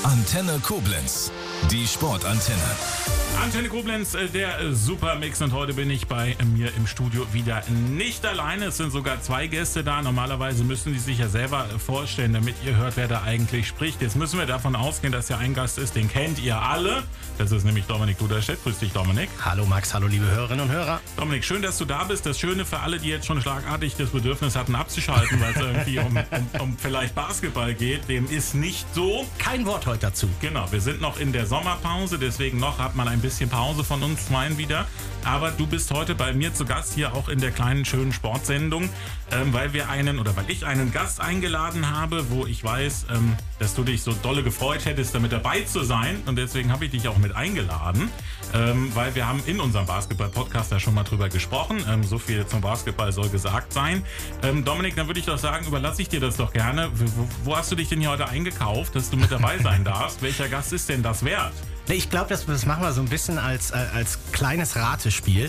Antenne Koblenz, die Sportantenne. Antenne Koblenz, der Supermix, und heute bin ich bei mir im Studio wieder nicht alleine. Es sind sogar zwei Gäste da. Normalerweise müssen die sich ja selber vorstellen, damit ihr hört, wer da eigentlich spricht. Jetzt müssen wir davon ausgehen, dass ja ein Gast ist, den kennt ihr alle. Das ist nämlich Dominik Duderstedt. Grüß dich, Dominik. Hallo Max, hallo liebe Hörerinnen und Hörer. Dominik, schön, dass du da bist. Das Schöne für alle, die jetzt schon schlagartig das Bedürfnis hatten abzuschalten, weil es irgendwie um vielleicht Basketball geht, dem ist nicht so. Kein Wort heute dazu. Genau, wir sind noch in der Sommerpause, deswegen noch hat man ein bisschen Pause von uns zweien wieder. Aber du bist heute bei mir zu Gast hier auch in der kleinen schönen Sportsendung, weil ich einen Gast eingeladen habe, wo ich weiß, dass du dich so dolle gefreut hättest, damit dabei zu sein. Und deswegen habe ich dich auch mit eingeladen, weil wir haben in unserem Basketball-Podcast ja schon mal drüber gesprochen. So viel zum Basketball soll gesagt sein. Dominik, dann würde ich doch sagen, überlasse ich dir das doch gerne. Wo hast du dich denn hier heute eingekauft, dass du mit dabei sein darfst? Welcher Gast ist denn das wert? Ich glaube, das machen wir so ein bisschen als kleines Ratespiel.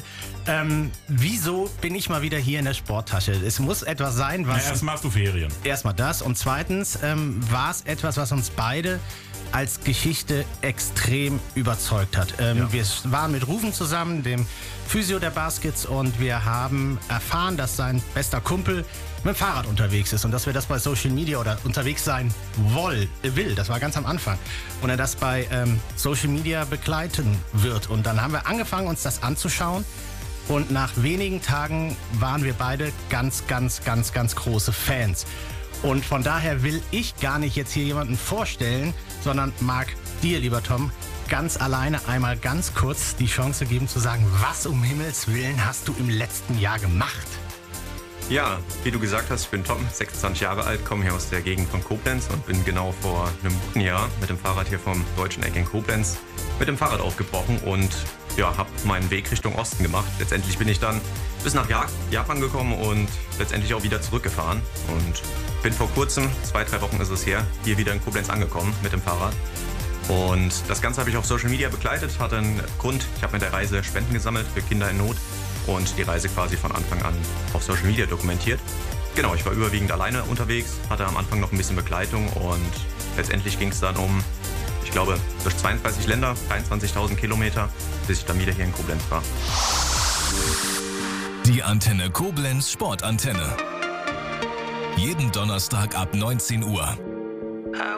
Wieso bin ich mal wieder hier in der Sporttasche? Es muss etwas sein, was... Erstmal hast du Ferien. Erstmal das. Und zweitens war es etwas, was uns beide als Geschichte extrem überzeugt hat. Wir waren mit Rufen zusammen, dem Physio der Baskets, und wir haben erfahren, dass sein bester Kumpel mit dem Fahrrad unterwegs ist und dass wir das bei Social Media oder unterwegs sein will. Das war ganz am Anfang. Und er das bei Social Media begleiten wird. Und dann haben wir angefangen, uns das anzuschauen. Und nach wenigen Tagen waren wir beide ganz, ganz, ganz, ganz große Fans. Und von daher will ich gar nicht jetzt hier jemanden vorstellen, sondern mag dir, lieber Tom, ganz alleine einmal ganz kurz die Chance geben zu sagen, was um Himmels Willen hast du im letzten Jahr gemacht? Ja, wie du gesagt hast, ich bin Tom, 26 Jahre alt, komme hier aus der Gegend von Koblenz und bin genau vor einem guten Jahr mit dem Fahrrad hier vom Deutschen Eck in Koblenz mit dem Fahrrad aufgebrochen und habe meinen Weg Richtung Osten gemacht. Letztendlich bin ich dann bis nach Japan gekommen und letztendlich auch wieder zurückgefahren und bin vor kurzem, 2-3 Wochen ist es her, hier wieder in Koblenz angekommen mit dem Fahrrad. Und das Ganze habe ich auf Social Media begleitet, hatte einen Grund. Ich habe mit der Reise Spenden gesammelt für Kinder in Not und die Reise quasi von Anfang an auf Social Media dokumentiert. Genau, ich war überwiegend alleine unterwegs, hatte am Anfang noch ein bisschen Begleitung und letztendlich ging es dann um, ich glaube, durch 32 Länder, 23.000 Kilometer, bis ich dann wieder hier in Koblenz war. Die Antenne Koblenz Sportantenne. Jeden Donnerstag ab 19 Uhr.